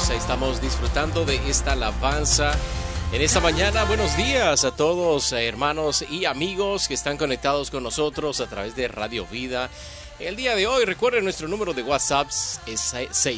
hermanos, estamos disfrutando de esta alabanza en esta mañana. Buenos días a todos, hermanos y amigos que están conectados con nosotros a través de Radio Vida. El día de hoy, recuerden, nuestro número de WhatsApp es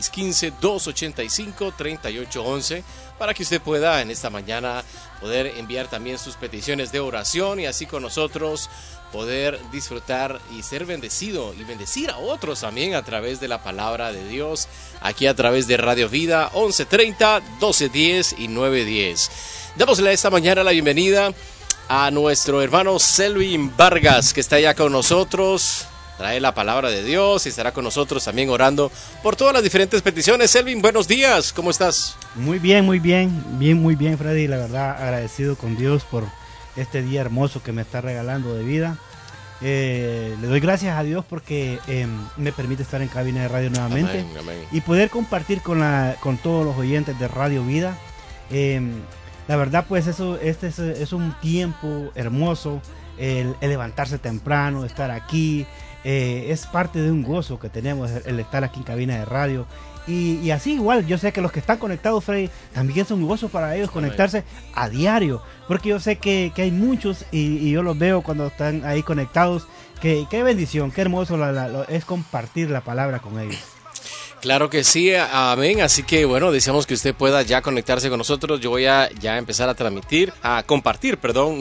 615-285-3811 para que usted pueda en esta mañana poder enviar también sus peticiones de oración y así con nosotros poder disfrutar y ser bendecido y bendecir a otros también a través de la palabra de Dios, aquí a través de Radio Vida 1130, 1210 y 910. Dámosle esta mañana la bienvenida a nuestro hermano Selvin Vargas, que está ya con nosotros. Trae la palabra de Dios y estará con nosotros también orando por todas las diferentes peticiones. Selvin, buenos días, ¿cómo estás? Muy bien, Freddy. La verdad, agradecido con Dios por este día hermoso que me está regalando de vida. Le doy gracias a Dios porque me permite estar en cabina de radio nuevamente. Amén, amén. Y poder compartir con todos los oyentes de Radio Vida. La verdad, pues este es un tiempo hermoso, el levantarse temprano, estar aquí. Es parte de un gozo que tenemos el estar aquí en cabina de radio y así igual yo sé que los que están conectados, Freddy, también es un gozo para ellos conectarse a diario, porque yo sé que hay muchos y yo los veo cuando están ahí conectados, qué bendición, qué hermoso es compartir la palabra con ellos. Claro que sí, amén. Así que bueno, deseamos que usted pueda ya conectarse con nosotros. Yo voy a ya empezar a compartir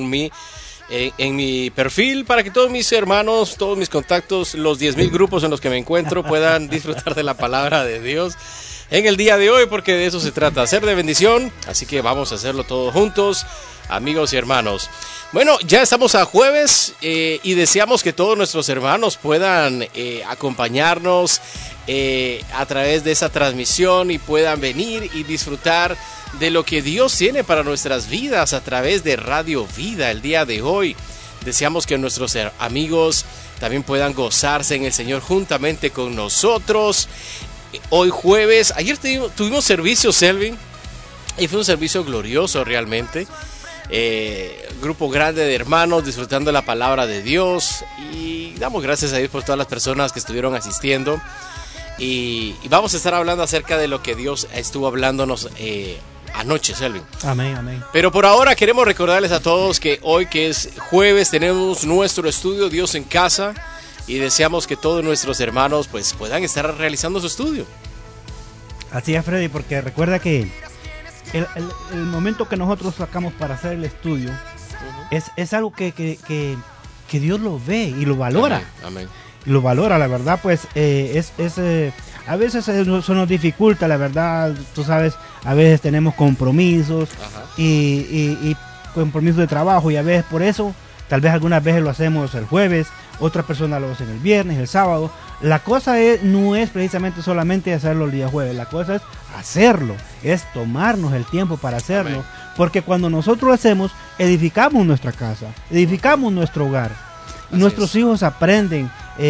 en mi perfil para que todos mis hermanos, todos mis contactos, los 10,000 grupos en los que me encuentro puedan disfrutar de la palabra de Dios en el día de hoy, porque de eso se trata, hacer de bendición. Así que vamos a hacerlo todos juntos, amigos y hermanos. Bueno, ya estamos a jueves y deseamos que todos nuestros hermanos puedan acompañarnos a través de esa transmisión y puedan venir y disfrutar de lo que Dios tiene para nuestras vidas a través de Radio Vida el día de hoy. Deseamos que nuestros amigos también puedan gozarse en el Señor juntamente con nosotros. Hoy jueves, ayer tuvimos servicio, Selvin, y fue un servicio glorioso realmente. Grupo grande de hermanos disfrutando la palabra de Dios y damos gracias a Dios por todas las personas que estuvieron asistiendo. Y vamos a estar hablando acerca de lo que Dios estuvo hablándonos anoche, Selvin. Amén, amén. Pero por ahora queremos recordarles a todos que hoy, que es jueves, tenemos nuestro estudio Dios en Casa y deseamos que todos nuestros hermanos pues puedan estar realizando su estudio. Así es, Freddy, porque recuerda que el momento que nosotros sacamos para hacer el estudio es algo que Dios lo ve y lo valora. Amén, amén. Lo valora, la verdad, pues a veces se nos dificulta, la verdad, tú sabes, a veces tenemos compromisos y compromisos de trabajo y a veces por eso, tal vez algunas veces lo hacemos el jueves, otras personas lo hacen el viernes, el sábado. La cosa no es precisamente solamente hacerlo el día jueves, la cosa es hacerlo, es tomarnos el tiempo para hacerlo. Amén. Porque cuando nosotros lo hacemos, edificamos nuestra casa, edificamos nuestro hogar. Nuestros hijos aprenden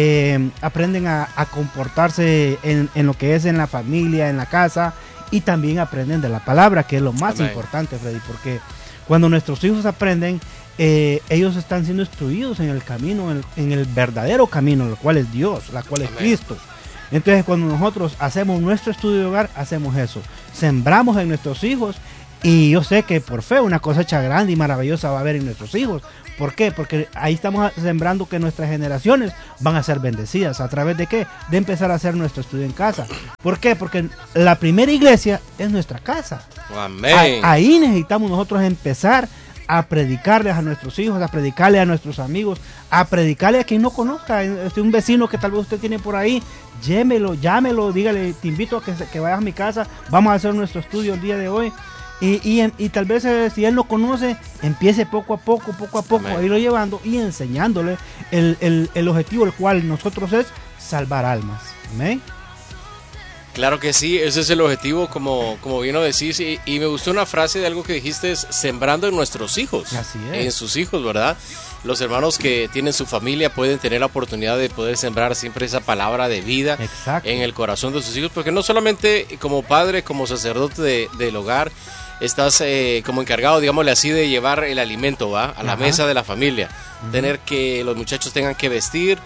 a comportarse en lo que es en la familia, en la casa, y también aprenden de la palabra, que es lo más importante, Freddy, porque cuando nuestros hijos aprenden, ellos están siendo instruidos en el camino, en el verdadero camino, el cual es Dios, la cual es Cristo. Entonces, cuando nosotros hacemos nuestro estudio de hogar, hacemos eso, sembramos en nuestros hijos, y yo sé que por fe una cosecha grande y maravillosa va a haber en nuestros hijos. ¿Por qué? Porque ahí estamos sembrando que nuestras generaciones van a ser bendecidas. ¿A través de qué? De empezar a hacer nuestro estudio en casa. ¿Por qué? Porque la primera iglesia es nuestra casa. Amén. Ahí necesitamos nosotros empezar a predicarles a nuestros hijos, a predicarles a nuestros amigos, a predicarle a quien no conozca, un vecino que tal vez usted tiene por ahí, llámelo, dígale, te invito a que vayas a mi casa, vamos a hacer nuestro estudio el día de hoy. Y tal vez si él no conoce, empiece poco a poco Amén. A irlo llevando y enseñándole el objetivo, el cual nosotros es salvar almas. Amén. Claro que sí, ese es el objetivo, como bien lo decís, y me gustó una frase de algo que dijiste, es sembrando en nuestros hijos. Así es. En sus hijos, ¿verdad? Los hermanos que tienen su familia pueden tener la oportunidad de poder sembrar siempre esa palabra de vida. Exacto. En el corazón de sus hijos, porque no solamente como padre, como sacerdote del hogar, estás como encargado, digámosle así, de llevar el alimento a la mesa de la familia, tener que los muchachos tengan que vestir,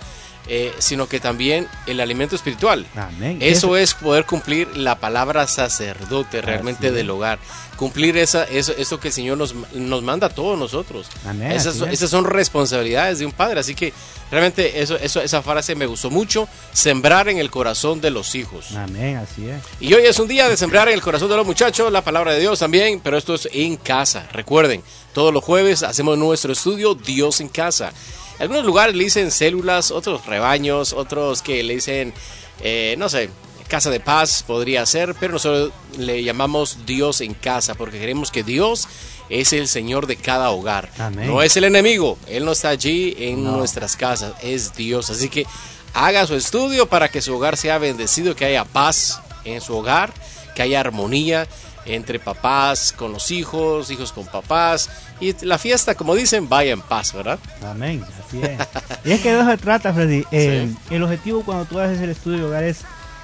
sino que también el alimento espiritual. Amén. Eso es poder cumplir la palabra sacerdote realmente del hogar. Cumplir eso que el Señor nos manda a todos nosotros. Amén, esas son responsabilidades de un padre. Así que realmente esa frase me gustó mucho. Sembrar en el corazón de los hijos. Amén, así es. Y hoy es un día de sembrar en el corazón de los muchachos la palabra de Dios también, pero esto es en casa. Recuerden, todos los jueves hacemos nuestro estudio Dios en casa. En algunos lugares le dicen células, otros rebaños, otros que le dicen, no sé, casa de paz podría ser, pero nosotros le llamamos Dios en casa porque queremos que Dios es el Señor de cada hogar. Amén. No es el enemigo, Él no está allí en nuestras casas, es Dios. Así que haga su estudio para que su hogar sea bendecido, que haya paz en su hogar, que haya armonía entre papás con los hijos, hijos con papás, y la fiesta, como dicen, vaya en paz, ¿verdad? Amén, así es. Y es que de eso se trata, Freddy. Sí. El objetivo cuando tú haces el estudio de hogar es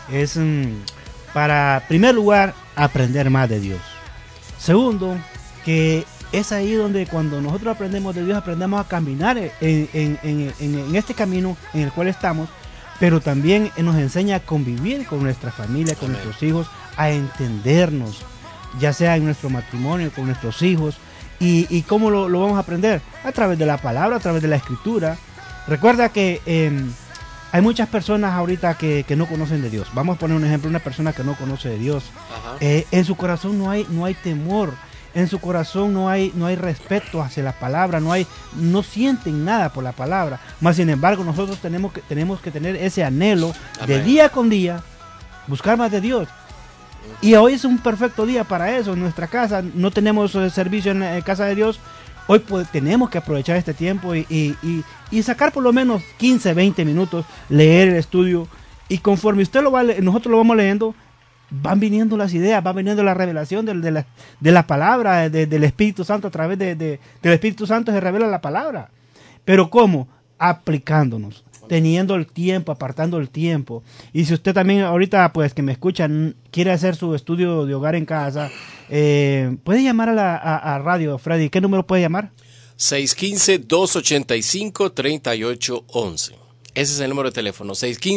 para, en primer lugar, aprender más de Dios. Segundo, que es ahí donde cuando nosotros aprendemos de Dios, aprendemos a caminar en este camino en el cual estamos, pero también nos enseña a convivir con nuestra familia, con Amén. nuestros hijos, a entendernos, ya sea en nuestro matrimonio, con nuestros hijos. ¿Y cómo lo vamos a aprender? A través de la palabra, a través de la escritura. Recuerda que hay muchas personas ahorita que no conocen de Dios. Vamos a poner un ejemplo, una persona que no conoce de Dios. En su corazón no hay temor. En su corazón no hay respeto hacia la palabra, no sienten nada por la palabra. Más sin embargo, nosotros tenemos que tener ese anhelo. Amén. De día con día, buscar más de Dios. Y hoy es un perfecto día para eso. En nuestra casa no tenemos servicio en casa de Dios. Hoy tenemos que aprovechar este tiempo y sacar por lo menos 15, 20 minutos, leer el estudio. Y conforme nosotros lo vamos leyendo, van viniendo las ideas, va viniendo la revelación de la palabra, del Espíritu Santo. A través del Espíritu Santo se revela la palabra. Pero ¿cómo? Aplicándonos, teniendo el tiempo, apartando el tiempo. Y si usted también ahorita, pues que me escuchan, quiere hacer su estudio de hogar en casa, puede llamar a radio, Freddy. ¿Qué número puede llamar? 615-285-3811. Ese es el número de teléfono,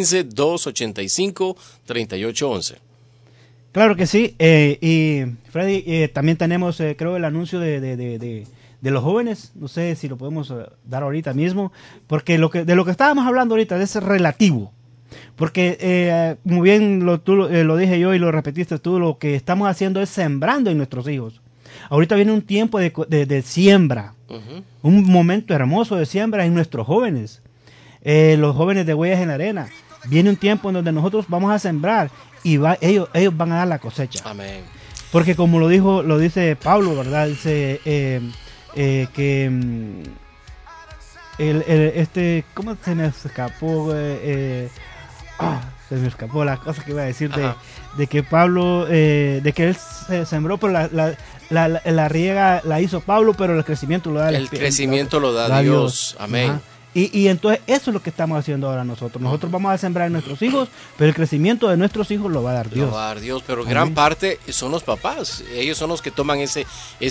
615-285-3811. Claro que sí. Y Freddy, también tenemos, creo, el anuncio de los jóvenes. No sé si lo podemos dar ahorita mismo, porque de lo que estábamos hablando ahorita es relativo. Porque, muy bien lo dije yo y lo repetiste tú, lo que estamos haciendo es sembrando en nuestros hijos. Ahorita viene un tiempo de siembra, un momento hermoso de siembra en nuestros jóvenes, los jóvenes de Huellas en la Arena. Viene un tiempo en donde nosotros vamos a sembrar y ellos van a dar la cosecha. Amén. Porque como lo dice Pablo, ¿verdad? Dice que ¿cómo se me escapó? Se me escapó la cosa que iba a decir de que Pablo, de que él se sembró, pero la riega la hizo Pablo, pero el crecimiento lo da El crecimiento lo da Dios. Amén. Ajá. Y entonces eso es lo que estamos haciendo ahora nosotros. Nosotros vamos a sembrar en nuestros hijos, pero el crecimiento de nuestros hijos lo va a dar Dios. Lo va a dar Dios, pero Amén. Gran parte son los papás. Ellos son los que toman ese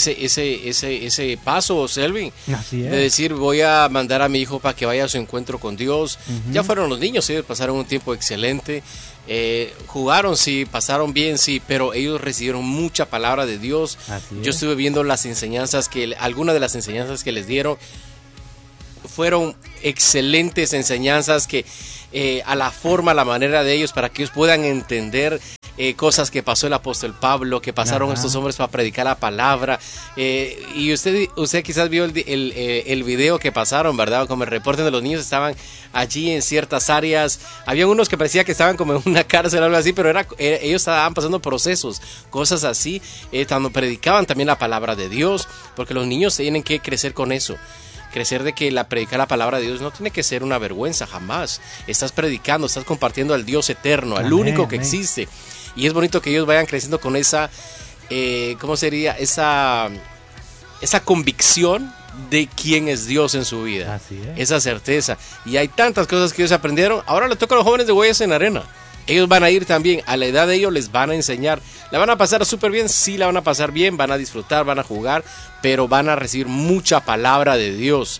paso, Selvin. Así es. De decir, voy a mandar a mi hijo para que vaya a su encuentro con Dios. Ya fueron los niños, ellos pasaron un tiempo excelente. Jugaron, sí, pasaron bien, sí, pero ellos recibieron mucha palabra de Dios. Yo estuve viendo las enseñanzas algunas de las enseñanzas que les dieron. Fueron excelentes enseñanzas que a la manera de ellos, para que ellos puedan entender cosas que pasó el apóstol Pablo, que pasaron estos hombres para predicar la palabra. Y usted quizás vio el video que pasaron, ¿verdad? Como el reporte de los niños estaban allí en ciertas áreas. Habían unos que parecía que estaban como en una cárcel o algo así, pero ellos estaban pasando procesos, cosas así. Cuando predicaban también la palabra de Dios, porque los niños tienen que crecer con eso. Crecer de que predicar la palabra de Dios no tiene que ser una vergüenza, jamás. Estás predicando, estás compartiendo al Dios eterno, al único que existe. Y es bonito que ellos vayan creciendo con esa, ¿cómo sería? Esa convicción de quién es Dios en su vida. Así es. Esa certeza. Y hay tantas cosas que ellos aprendieron. Ahora le toca a los jóvenes de Huellas en la Arena. Ellos van a ir también, a la edad de ellos les van a enseñar. ¿La van a pasar súper bien? Sí, la van a pasar bien, van a disfrutar, van a jugar, pero van a recibir mucha palabra de Dios.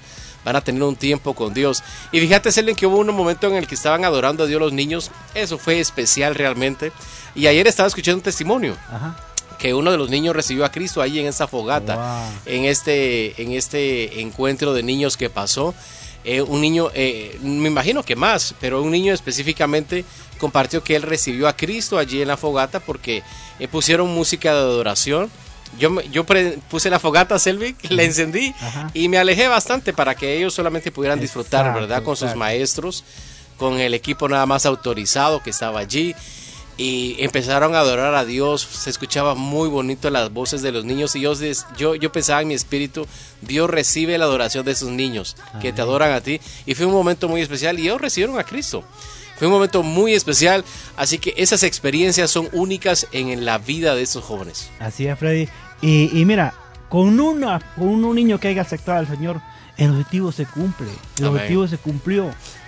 van a tener un tiempo con Dios. Y fíjate, Selvin, que hubo un momento en el que estaban adorando a Dios los niños. Eso fue especial realmente. Y ayer estaba escuchando un testimonio. Ajá. Que uno de los niños recibió a Cristo ahí en esa fogata, wow. en este encuentro de niños que pasó. Un niño, me imagino que más, pero un niño específicamente compartió que él recibió a Cristo allí en la fogata porque pusieron música de adoración. Yo puse la fogata, Selvi, la encendí. Ajá. Y me alejé bastante para que ellos solamente pudieran disfrutar, exacto, ¿verdad? Con sus maestros, con el equipo nada más autorizado que estaba allí. Y empezaron a adorar a Dios. Se escuchaba muy bonito las voces de los niños. Y yo pensaba en mi espíritu, Dios recibe la adoración de esos niños que te adoran a ti. Y fue un momento muy especial. Y ellos recibieron a Cristo. Fue un momento muy especial. Así que esas experiencias son únicas en la vida de estos jóvenes. Así es, Freddy. Y mira, con un niño que haya aceptado al Señor, el objetivo se cumple. El Amén. Objetivo se cumplió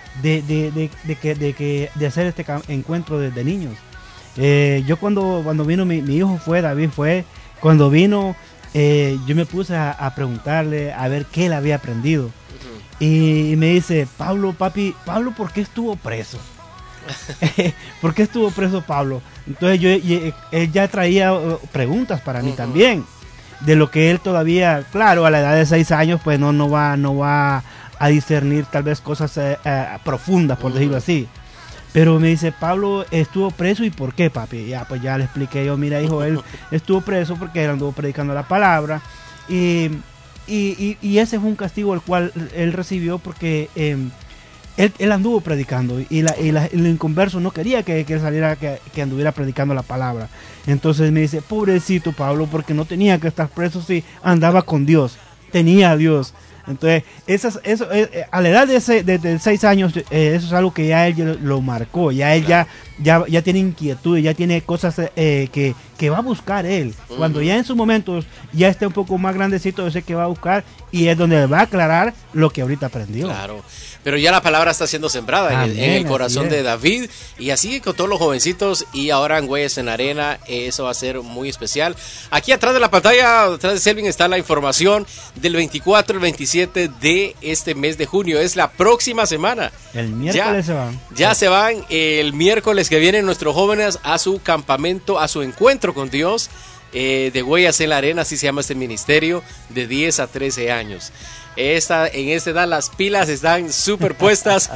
de hacer este encuentro de niños. Yo cuando vino mi hijo David cuando vino, yo me puse a preguntarle a ver qué él había aprendido. Uh-huh. Y me dice, Pablo, ¿por qué estuvo preso? ¿Por qué estuvo preso Pablo? Entonces él ya traía preguntas para mí, uh-huh, también, de lo que él todavía, claro, a la edad de 6 años, pues no va a discernir tal vez cosas profundas, por, uh-huh, decirlo así. Pero me dice, Pablo estuvo preso, ¿y por qué, papi? Ya, pues ya le expliqué yo, mira, hijo, él estuvo preso porque él anduvo predicando la palabra. Y ese fue un castigo el cual él recibió porque él anduvo predicando. Y el inconverso no quería que él saliera, que anduviera predicando la palabra. Entonces me dice, pobrecito Pablo, porque no tenía que estar preso si andaba con Dios, tenía a Dios. Entonces, eso a la edad de 6 años, eso es algo que ya él lo marcó, ya él, claro, ya tiene inquietudes, ya tiene cosas que va a buscar él. Uh-huh. Cuando ya en sus momentos ya esté un poco más grandecito, yo sé que va a buscar y es donde va a aclarar lo que ahorita aprendió. Claro, pero ya la palabra está siendo sembrada en el corazón de David, y así con todos los jovencitos, y ahora en Huellas en Arena, eso va a ser muy especial. Aquí atrás de la pantalla, atrás de Selvin, está la información del 24 al 27 de este mes de junio, es la próxima semana. El miércoles se van. Ya se van el miércoles que vienen nuestros jóvenes a su campamento, a su encuentro con Dios, de Huellas en la Arena, así se llama este ministerio, de 10 a 13 años. En esta edad las pilas están superpuestas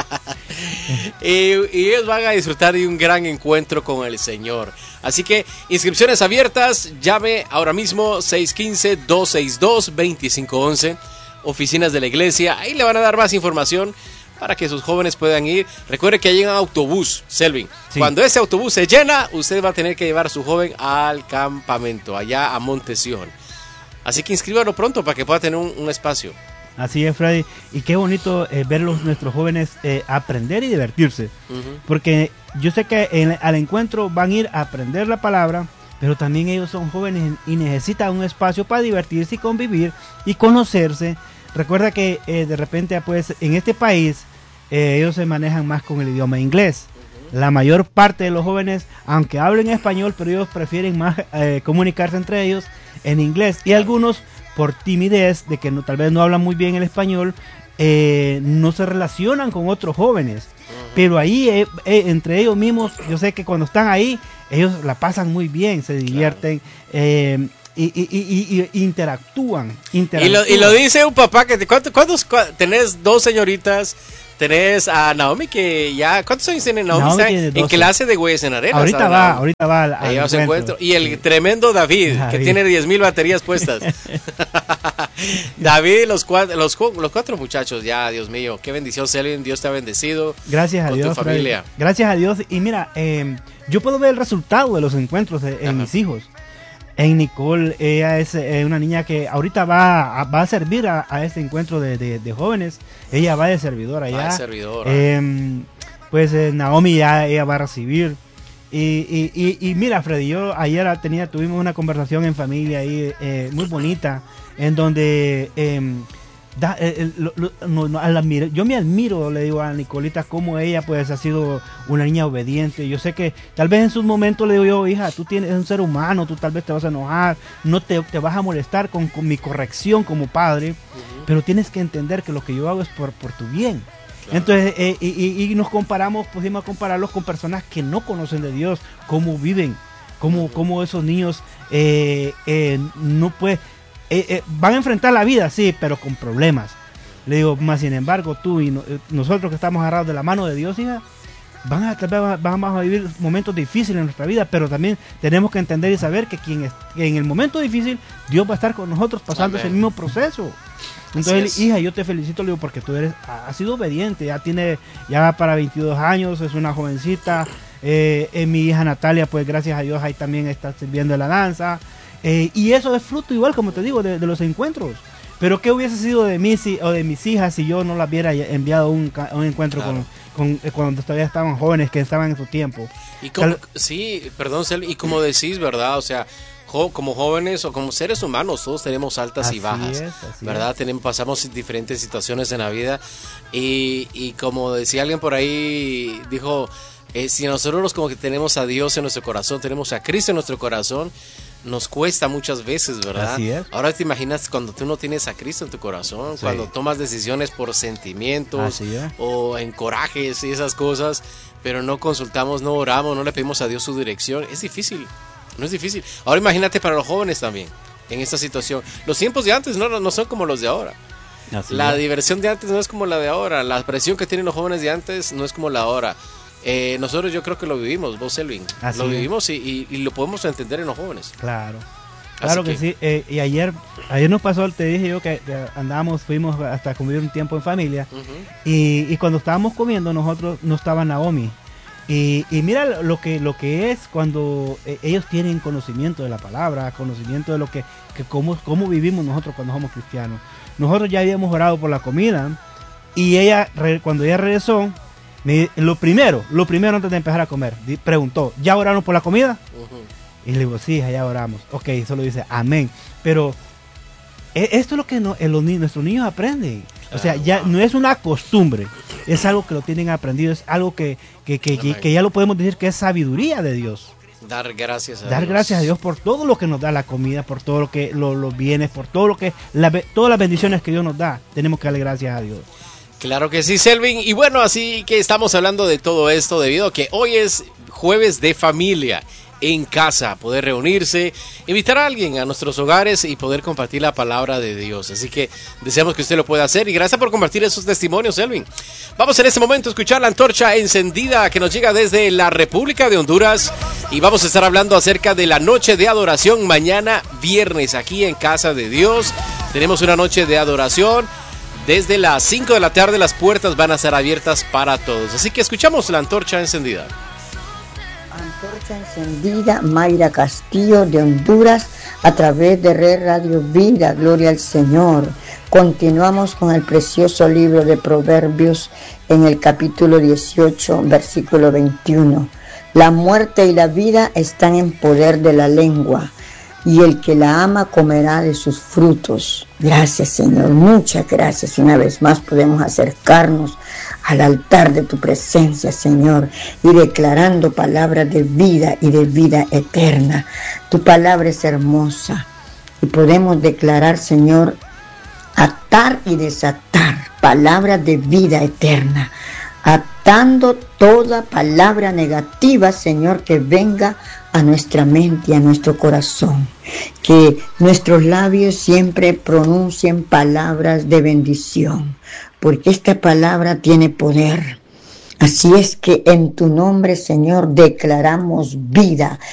y ellos van a disfrutar de un gran encuentro con el Señor. Así que inscripciones abiertas, llame ahora mismo 615-262-2511, oficinas de la iglesia, ahí le van a dar más información para que sus jóvenes puedan ir. Recuerde que hay un autobús, Selvin. Sí. Cuando ese autobús se llena, usted va a tener que llevar a su joven al campamento, allá a Montesión. Así que inscríbalo pronto para que pueda tener un espacio. Así es, Freddy. Y qué bonito ver nuestros jóvenes aprender y divertirse. Uh-huh. Porque yo sé que al encuentro van a ir a aprender la palabra, pero también ellos son jóvenes y necesitan un espacio para divertirse y convivir y conocerse. Recuerda que de repente, pues, en este país ellos se manejan más con el idioma inglés. Uh-huh. La mayor parte de los jóvenes, aunque hablen español, pero ellos prefieren más comunicarse entre ellos en inglés. Y algunos, por timidez, de que tal vez no hablan muy bien el español, no se relacionan con otros jóvenes. Uh-huh. Pero ahí, entre ellos mismos, yo sé que cuando están ahí, ellos la pasan muy bien, se divierten. Claro. Y interactúan. Y lo dice un papá que ¿cuántos tenés? 2 señoritas, tenés a Naomi que ya, ¿cuántos años tiene Naomi? Está en clase de Huellas en Arena. Ahorita va al encuentro. Y el tremendo David, que tiene 10,000 baterías puestas. David, los 4 muchachos, ya, Dios mío, qué bendición, Selvin, Dios te ha bendecido. Gracias a Dios. Con tu familia. Gracias a Dios. Y mira, yo puedo ver el resultado de los encuentros en mis hijos. En Nicole, ella es una niña que ahorita va a servir a este encuentro de jóvenes. Ella va de servidora ya. Pues Naomi ella va a recibir. Y mira, Freddy, yo ayer tuvimos una conversación en familia ahí muy bonita, en donde yo me admiro, le digo a Nicolita, cómo ella pues ha sido una niña obediente. Yo sé que tal vez en sus momentos le digo yo, hija, tú eres un ser humano, tú tal vez te vas a enojar, no te vas a molestar con mi corrección como padre. Uh-huh. pero tienes que entender que lo que yo hago es por tu bien. Claro. Entonces, y nos comparamos, pusimos a compararlos con personas que no conocen de Dios, cómo viven, cómo esos niños no pueden, van a enfrentar la vida, sí, pero con problemas. Le digo, más sin embargo, tú y nosotros que estamos agarrados de la mano de Dios, hija, vamos a vivir momentos difíciles en nuestra vida, pero también tenemos que entender y saber que en el momento difícil Dios va a estar con nosotros pasando ese mismo proceso. Entonces, hija, yo te felicito, le digo, porque tú has sido obediente, ya va para 22 años, es una jovencita. Mi hija Natalia, pues gracias a Dios ahí también está sirviendo en la danza, y eso es fruto igual, como te digo, de los encuentros. Pero ¿qué hubiese sido de mí o de mis hijas si yo no las hubiera enviado a un encuentro cuando todavía estaban jóvenes, que estaban en su tiempo? Y sí, perdón, y como decís, ¿verdad? O sea, como jóvenes o como seres humanos, todos tenemos altas y bajas, ¿verdad? Pasamos diferentes situaciones en la vida, y como decía alguien por ahí, dijo, si nosotros como que tenemos a Dios en nuestro corazón, tenemos a Cristo en nuestro corazón, nos cuesta muchas veces, ¿verdad? Así es. Ahora te imaginas cuando tú no tienes a Cristo en tu corazón, cuando tomas decisiones por sentimientos o en corajes y esas cosas, pero no consultamos, no oramos, no le pedimos a Dios su dirección. Es difícil, no es difícil. Ahora imagínate para los jóvenes también, en esta situación. Los tiempos de antes no son como los de ahora. La diversión de antes no es como la de ahora. La presión que tienen los jóvenes de antes no es como la de ahora. Nosotros yo creo que lo vivimos, vos, Elvin, lo vivimos y lo podemos entender en los jóvenes. Claro que sí. Y ayer nos pasó, te dije yo que fuimos hasta comer un tiempo en familia, y cuando estábamos comiendo nosotros, no estaba Naomi, y mira lo que es cuando ellos tienen conocimiento de la palabra, conocimiento de lo que cómo vivimos nosotros cuando somos cristianos. Nosotros ya habíamos orado por la comida, y cuando ella regresó, lo primero antes de empezar a comer, preguntó, ¿ya oraron por la comida? Y le digo, sí, ya oramos. Ok, solo dice, amén. Pero esto es lo que nuestros niños aprenden. O sea, ya no es una costumbre, es algo que lo tienen aprendido, es algo que ya lo podemos decir que es sabiduría de Dios. Dar gracias a Dios por todo lo que nos da la comida, por todo lo que los bienes, por todo lo que todas las bendiciones que Dios nos da. Tenemos que darle gracias a Dios. Claro que sí, Selvin. Y bueno, así que estamos hablando de todo esto debido a que hoy es jueves de familia en casa, poder reunirse, invitar a alguien a nuestros hogares y poder compartir la palabra de Dios. Así que deseamos que usted lo pueda hacer y gracias por compartir esos testimonios, Selvin. Vamos en este momento a escuchar la antorcha encendida que nos llega desde la República de Honduras, y vamos a estar hablando acerca de la noche de adoración mañana viernes aquí en Casa de Dios. Tenemos una noche de adoración. Desde las 5 de la tarde las puertas van a estar abiertas para todos. Así que escuchamos la antorcha encendida. Antorcha encendida, Mayra Castillo de Honduras, a través de Red Radio Vida, gloria al Señor. Continuamos con el precioso libro de Proverbios en el capítulo 18, versículo 21. La muerte y la vida están en poder de la lengua, y el que la ama comerá de sus frutos. Gracias, Señor, muchas gracias. Una vez más podemos acercarnos al altar de tu presencia, Señor, y declarando palabras de vida y de vida eterna. Tu palabra es hermosa y podemos declarar, Señor, atar y desatar palabras de vida eterna, atando toda palabra negativa, Señor, que venga a nuestra mente y a nuestro corazón. Que nuestros labios siempre pronuncien palabras de bendición, porque esta palabra tiene poder. Así es que en tu nombre, Señor, declaramos vida.